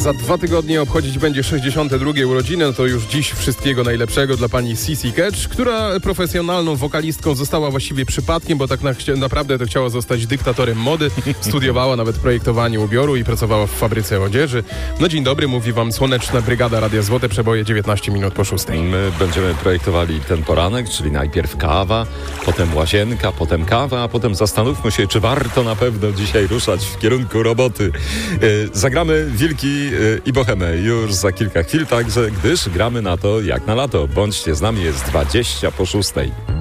za 2 tygodnie obchodzić będzie 62. urodziny, no to już dziś wszystkiego najlepszego dla pani Sissy Catch, która profesjonalną wokalistką została właściwie przypadkiem, bo tak naprawdę to chciała zostać dyktatorem mody. Studiowała nawet projektowanie ubioru i pracowała w fabryce odzieży. No dzień dobry, mówi wam Słoneczna Brygada Radia Złote Przeboje 19 minut po 6. My będziemy projektowali ten poranek, czyli najpierw kawa, potem łazienka, potem kawa, a potem zastanówmy się, czy warto na pewno dzisiaj ruszać w kierunku roboty. Zagramy Wilki i Bohemę już za kilka chwil, także gdyż gramy na to jak na lato. Bądźcie z nami, jest 20 po 6.